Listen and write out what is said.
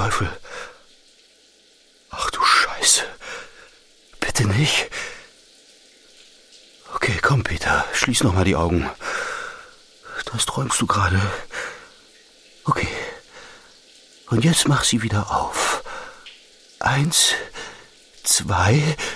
Teufel? Ach du Scheiße. Bitte nicht. Okay, komm, Peter, schließ noch mal die Augen. Das träumst du gerade. Okay. Und jetzt mach sie wieder auf. 1, 2...